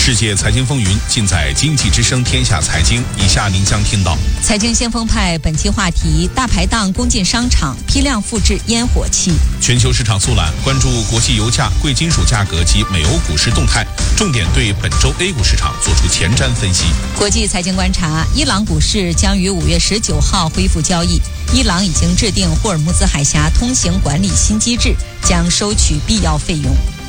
世界财经风云尽在经济之声天下财经。以下您将听到财经先锋派本期话题：大排档攻进商场，批量复制烟火气。 全球市场速览，关注国际油价、贵金属价格及美欧股市动态，重点对本周 A 股市场做出前瞻分析。 国际财经观察：伊朗股市将于5月19号恢复交易。伊朗已经制定霍尔木兹海峡通行管理新机制，将收取必要费用。